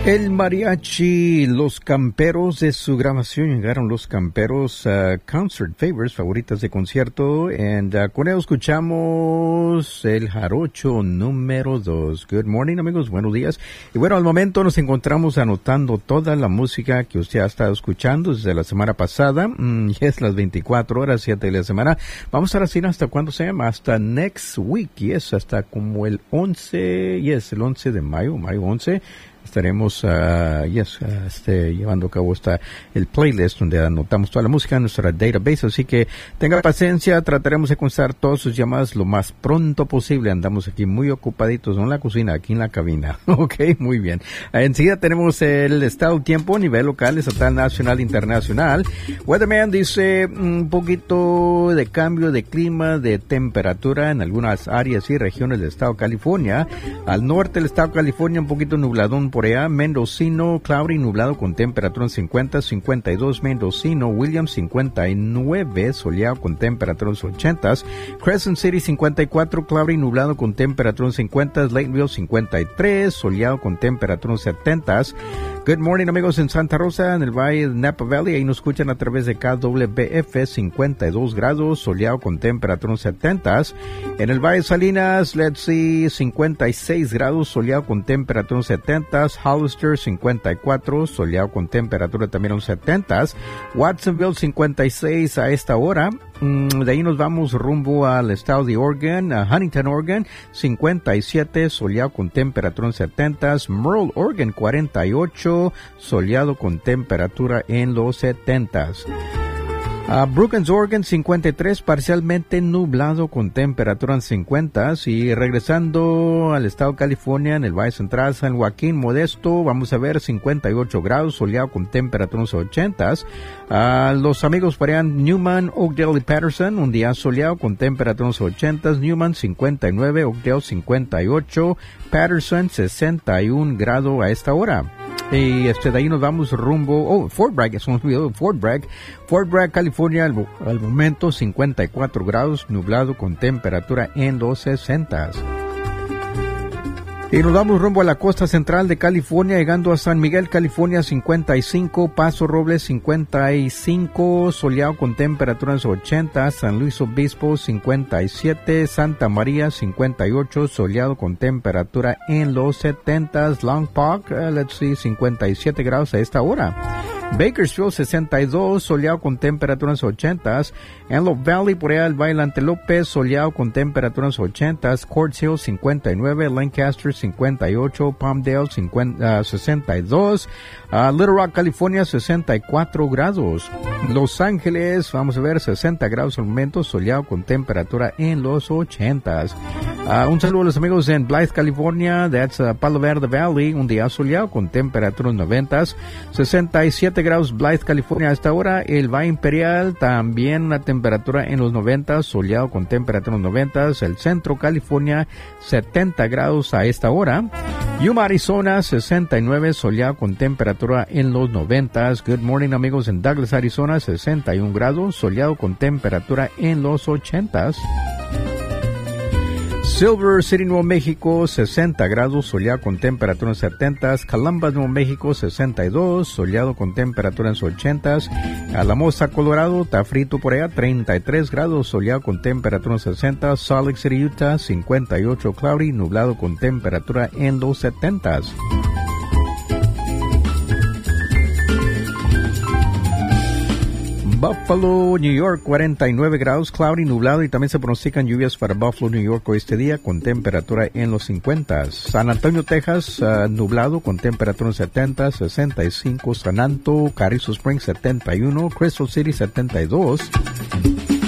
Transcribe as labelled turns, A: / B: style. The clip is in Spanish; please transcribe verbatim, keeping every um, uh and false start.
A: El mariachi, los camperos de su grabación, llegaron los camperos, uh, concert favorites, favoritas de concierto, and uh, con ello escuchamos el jarocho número dos. Good morning, amigos, buenos días. Y bueno, al momento nos encontramos anotando toda la música que usted ha estado escuchando desde la semana pasada, mm, y es las veinticuatro horas, siete de la semana. Vamos a decir hasta cuándo se llama, hasta next week, y es hasta como el once, y es el once de mayo, mayo once. Estaremos uh, yes, uh, este, llevando a cabo esta, el playlist donde anotamos toda la música en nuestra database, así que tenga paciencia, trataremos de contestar todas sus llamadas lo más pronto posible. Andamos aquí muy ocupaditos, no en la cocina, aquí en la cabina. Ok, muy bien. Uh, enseguida tenemos el estado del tiempo a nivel local, estatal, nacional, internacional. Weatherman dice un poquito de cambio de clima, de temperatura en algunas áreas y regiones del estado de California. Al norte del estado de California un poquito nubladón por allá, Mendocino, cloudy, nublado con temperatura en cincuenta, cincuenta y dos, Mendocino, Williams cincuenta y nueve, soleado con temperatura en ochenta, Crescent City cincuenta y cuatro, cloudy, nublado con temperatura en cincuenta, Lakeville cincuenta y tres, soleado con temperatura en setenta. Good morning, amigos en Santa Rosa, en el Valle de Napa Valley, ahí nos escuchan a través de K W F, cincuenta y dos grados, soleado con temperatura en setenta. En el Valle de Salinas, let's see, cincuenta y seis grados, soleado con temperatura en setenta. Hollister cincuenta y cuatro, soleado con temperatura también en setenta. Watsonville cincuenta y seis a esta hora. De ahí nos vamos rumbo al estado de Oregon, a Huntington, Oregon, cincuenta y siete, soleado con temperatura en setenta. Merle, Oregon, cuarenta y ocho, soleado con temperatura en los setenta. Uh, Brookings, Oregon, cincuenta y tres, parcialmente nublado con temperatura en cincuenta. Y regresando al estado de California, en el Valle Central, San Joaquín, Modesto, vamos a ver cincuenta y ocho grados, soleado con temperatura en ochenta. Uh, los amigos parean Newman, Oakdale y Patterson, un día soleado con temperatura en ochenta. Newman cincuenta y nueve, Oakdale cincuenta y ocho, Patterson sesenta y un grados a esta hora. Y este, de ahí nos vamos rumbo, oh, Fort Bragg, es un video de Fort Bragg, Fort Bragg, California, al, al momento cincuenta y cuatro grados, nublado con temperatura en los sesenta. Y nos vamos rumbo a la costa central de California, llegando a San Miguel, California, cincuenta y cinco, Paso Robles, cincuenta y cinco, soleado con temperatura en ochenta, San Luis Obispo, cincuenta y siete, Santa María, cincuenta y ocho, soleado con temperatura en los setenta, Long Park, uh, let's see, cincuenta y siete grados a esta hora. Bakersfield, sesenta y dos, soleado con temperaturas ochenta. Antelope Valley, por allá el Valle Antelope, soleado con temperaturas ochenta. Quartz Hill, cincuenta y nueve. Lancaster, cincuenta y ocho. Palmdale, cincuenta, uh, sesenta y dos. Uh, Little Rock, California, sesenta y cuatro grados. Los Ángeles, vamos a ver, sesenta grados al momento, soleado con temperatura en los ochenta. Uh, un saludo a los amigos en Blythe, California, that's uh, Palo Verde Valley, un día soleado con temperaturas noventa. sesenta y siete grados Blythe, California a esta hora. El Valle Imperial, también una temperatura en los noventa, soleado con temperaturas noventa. El Centro, California, setenta grados a esta hora. Yuma, Arizona, sesenta y nueve, soleado con temperatura en los noventa. Good morning, amigos en Douglas, Arizona, sesenta y un grados, soleado con temperatura en los ochenta. Silver City, Nuevo México, sesenta grados, soleado con temperatura en setenta. Columbus, Nuevo México, sesenta y dos, soleado con temperatura en ochenta. Alamosa, Colorado, está frito por allá, treinta y tres grados, soleado con temperatura en sesenta. Salt Lake City, Utah, cincuenta y ocho, cloudy, nublado con temperatura en los setenta. Buffalo, New York, cuarenta y nueve grados, cloudy, nublado, y también se pronostican lluvias para Buffalo, New York, hoy este día con temperatura en los cincuenta. San Antonio, Texas, uh, nublado con temperatura en setenta, sesenta y cinco. San Anto, Carrizo Springs, setenta y uno. Crystal City, setenta y dos.